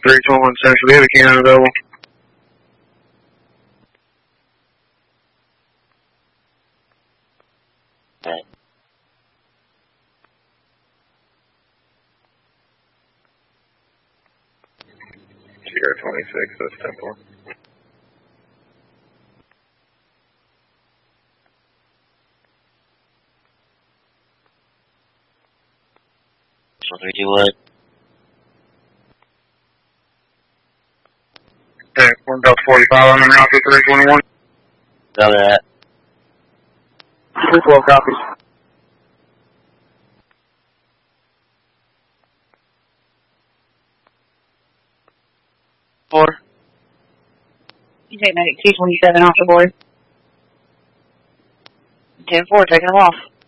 321 Central, we have a cannon available. Alright. Sierra 26, that's 10-4. So 3 2 what? Okay, we're about 45 on the route for 321. Other that. 312 copies. Four. You take medic 227 off the board. 10-4, taking them off.